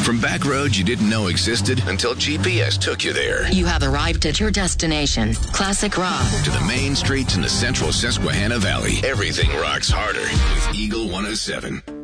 From back roads you didn't know existed until GPS took you there. You have arrived at your destination, Classic Rock. To the main streets in the central Susquehanna Valley, everything rocks harder with Eagle 107.